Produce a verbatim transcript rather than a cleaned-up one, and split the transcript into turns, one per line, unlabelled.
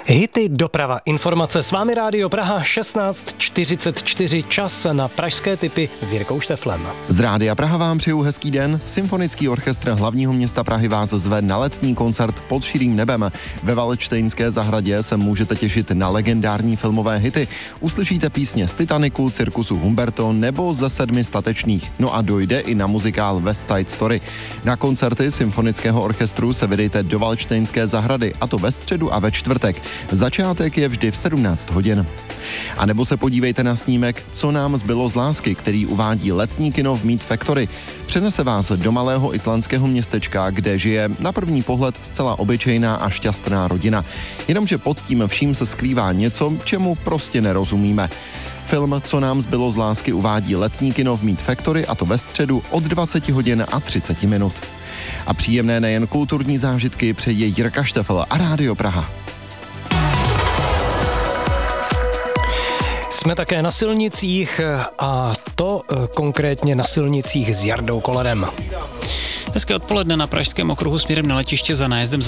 Hity, doprava, informace. S vámi Rádio Praha šestnáct čtyřicet čtyři, čas na pražské tipy s Jirkou Šteflem.
Z Rádia Praha vám přeju hezký den. Symfonický orchestr hlavního města Prahy vás zve na letní koncert Pod širým nebem. Ve Valdštejnské zahradě se můžete těšit na legendární filmové hity. Uslyšíte písně z Titaniku, Cirkusu Humberto nebo ze Sedmi statečných. No a dojde i na muzikál West Side Story. Na koncerty symfonického orchestru se vydejte do Valdštejnské zahrady, a to ve středu a ve čtvrtek. Začátek je vždy v sedmnáct hodin. A nebo se podívejte na snímek Co nám zbylo z lásky, který uvádí letní kino v Meat Factory. Přenese vás do malého islandského městečka, kde žije na první pohled zcela obyčejná a šťastná rodina. Jenomže pod tím vším se skrývá něco, čemu prostě nerozumíme. Film Co nám zbylo z lásky uvádí letní kino v Meat Factory, a to ve středu od dvacet hodin a třicet minut. A příjemné nejen kulturní zážitky přeje Jirka Štefl a Rádio Praha.
Jsme také na silnicích, a to konkrétně na silnicích s Jardou Kolarem.
Hezké odpoledne. Na pražském okruhu směrem na letiště za nájezdem z